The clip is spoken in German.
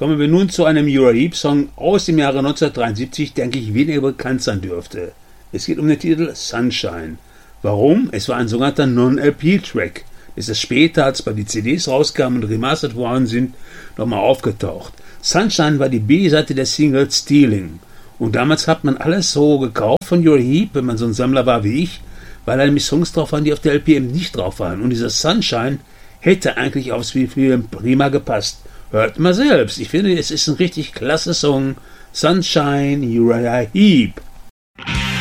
Kommen wir nun zu einem Uriah Heep-Song aus dem Jahre 1973, der eigentlich weniger bekannt sein dürfte. Es geht um den Titel Sunshine. Warum? Es war ein sogenannter Non-LP-Track. Es ist später, als bei die CDs rauskamen und remastert worden sind, nochmal aufgetaucht. Sunshine war die B-Seite der Single Stealing. Und damals hat man alles so gekauft von Uriah Heep, wenn man so ein Sammler war wie ich, weil da nämlich Songs drauf waren, die auf der LP eben nicht drauf waren. Und dieser Sunshine hätte eigentlich aufs Film prima gepasst. Hört mal selbst. Ich finde, es ist ein richtig klasse Song. Sunshine, Uriah Heep.